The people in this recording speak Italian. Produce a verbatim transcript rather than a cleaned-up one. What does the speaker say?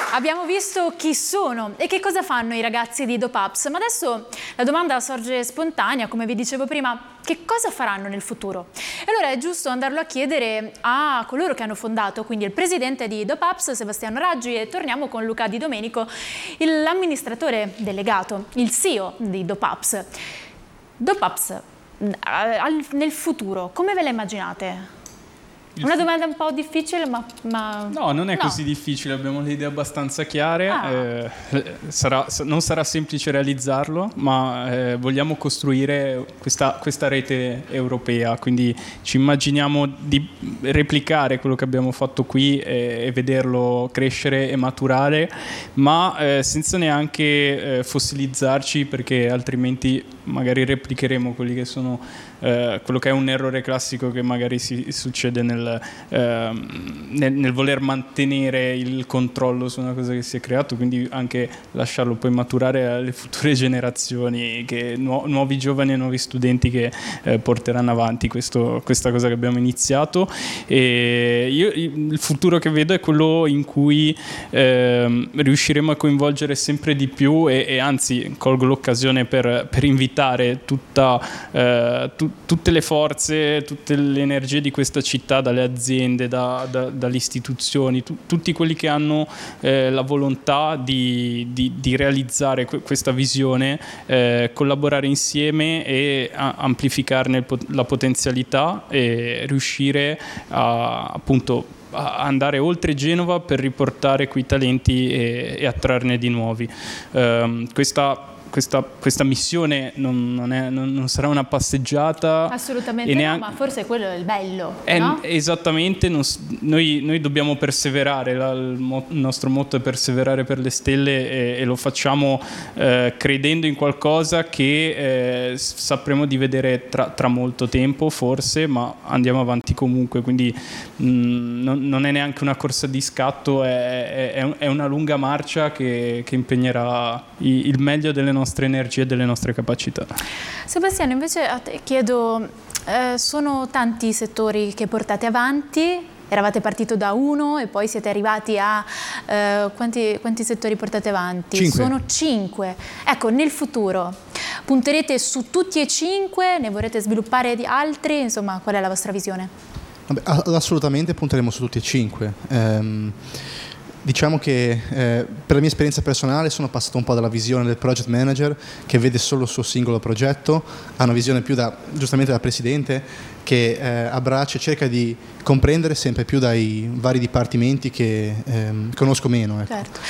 Abbiamo visto chi sono e che cosa fanno i ragazzi di DOPAPS, ma adesso la domanda sorge spontanea, come vi dicevo prima, che cosa faranno nel futuro? E allora è giusto andarlo a chiedere a coloro che hanno fondato, quindi il presidente di DOPAPS, Sebastiano Raggi, e torniamo con Luca Di Domenico, l'amministratore delegato, il C E O di DOPAPS. DOPAPS, nel futuro, come ve la immaginate? Una domanda un po' difficile, ma... ma... No, non è no. così difficile, abbiamo le idee abbastanza chiare, ah. eh, sarà, non sarà semplice realizzarlo, ma eh, vogliamo costruire questa, questa rete europea, quindi ci immaginiamo di replicare quello che abbiamo fatto qui e, e vederlo crescere e maturare, ma eh, senza neanche eh, fossilizzarci, perché altrimenti magari replicheremo quelli che sono... Uh, quello che è un errore classico che magari si succede nel, uh, nel, nel voler mantenere il controllo su una cosa che si è creato, quindi anche lasciarlo poi maturare alle future generazioni, che, nu- nuovi giovani e nuovi studenti che uh, porteranno avanti questo, questa cosa che abbiamo iniziato. E io, il futuro che vedo è quello in cui uh, riusciremo a coinvolgere sempre di più e, e anzi colgo l'occasione per, per invitare tutta uh, tut- tutte le forze, tutte le energie di questa città, dalle aziende, da, da, dalle istituzioni, tu, tutti quelli che hanno eh, la volontà di, di, di realizzare que- questa visione, eh, collaborare insieme e a- amplificarne pot- la potenzialità e riuscire a, appunto, a andare oltre Genova per riportare quei talenti e, e attrarne di nuovi. Um, questa Questa, questa missione non, non, è, non, non sarà una passeggiata. Assolutamente neanche... no, ma forse quello è il bello. È, no? Esattamente, non, noi, noi dobbiamo perseverare, la, il, mo, il nostro motto è perseverare per le stelle e, e lo facciamo eh, credendo in qualcosa che eh, sapremo di vedere tra, tra molto tempo forse, ma andiamo avanti comunque, quindi mh, non, non è neanche una corsa di scatto, è, è, è una lunga marcia che, che impegnerà il, il meglio delle nostre nostre energie e delle nostre capacità. Sebastiano, invece a te chiedo, eh, sono tanti i settori che portate avanti, eravate partito da uno e poi siete arrivati a eh, quanti, quanti settori portate avanti? Cinque. Sono cinque. Ecco, nel futuro punterete su tutti e cinque, ne vorrete sviluppare di altri, insomma, qual è la vostra visione? Vabbè, assolutamente punteremo su tutti e cinque. Um, Diciamo che eh, per la mia esperienza personale sono passato un po' dalla visione del project manager che vede solo il suo singolo progetto a una visione più da, giustamente da presidente, che eh, abbraccia e cerca di comprendere sempre più dai vari dipartimenti che ehm, conosco meno. Ecco. Certo.